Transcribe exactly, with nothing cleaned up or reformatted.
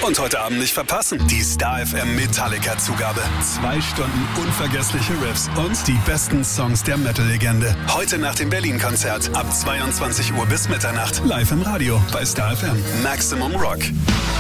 Und heute Abend nicht verpassen, die Star F M Metallica-Zugabe. Zwei Stunden unvergessliche Riffs und die besten Songs der Metal-Legende. Heute nach dem Berlin-Konzert ab zweiundzwanzig Uhr bis Mitternacht. Live im Radio bei Star F M. Maximum Rock.